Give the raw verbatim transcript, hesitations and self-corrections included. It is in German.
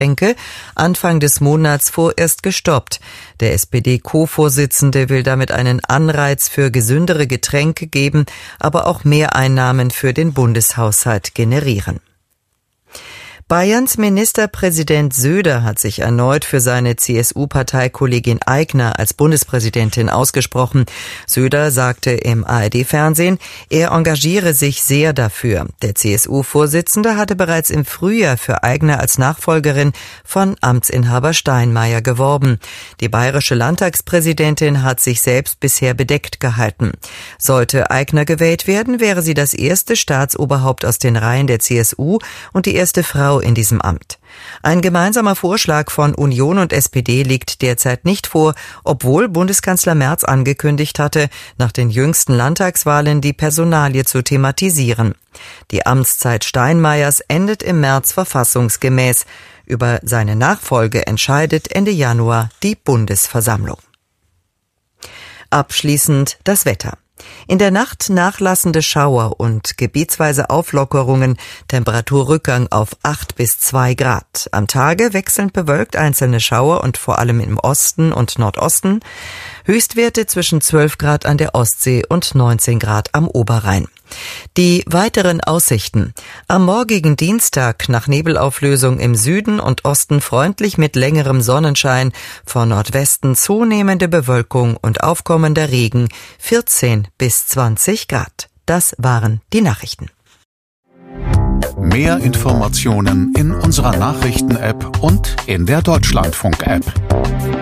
Getränke Anfang des Monats vorerst gestoppt. Der S P D-Co-Vorsitzende will damit einen Anreiz für gesündere Getränke geben, aber auch Mehreinnahmen für den Bundeshaushalt generieren. Bayerns Ministerpräsident Söder hat sich erneut für seine C S U-Parteikollegin Aigner als Bundespräsidentin ausgesprochen. Söder sagte im A R D-Fernsehen, er engagiere sich sehr dafür. Der C S U-Vorsitzende hatte bereits im Frühjahr für Aigner als Nachfolgerin von Amtsinhaber Steinmeier geworben. Die bayerische Landtagspräsidentin hat sich selbst bisher bedeckt gehalten. Sollte Aigner gewählt werden, wäre sie das erste Staatsoberhaupt aus den Reihen der C S U und die erste Frau in diesem Amt. Ein gemeinsamer Vorschlag von Union und S P D liegt derzeit nicht vor, obwohl Bundeskanzler Merz angekündigt hatte, nach den jüngsten Landtagswahlen die Personalie zu thematisieren. Die Amtszeit Steinmeiers endet im März verfassungsgemäß. Über seine Nachfolge entscheidet Ende Januar die Bundesversammlung. Abschließend das Wetter. In der Nacht nachlassende Schauer und gebietsweise Auflockerungen, Temperaturrückgang auf acht bis zwei Grad. Am Tage wechselnd bewölkt einzelne Schauer und vor allem im Osten und Nordosten. Höchstwerte zwischen zwölf Grad an der Ostsee und neunzehn Grad am Oberrhein. Die weiteren Aussichten. Am morgigen Dienstag nach Nebelauflösung im Süden und Osten freundlich mit längerem Sonnenschein, von Nordwesten zunehmende Bewölkung und aufkommender Regen, vierzehn bis zwanzig Grad. Das waren die Nachrichten. Mehr Informationen in unserer Nachrichten-App und in der Deutschlandfunk-App.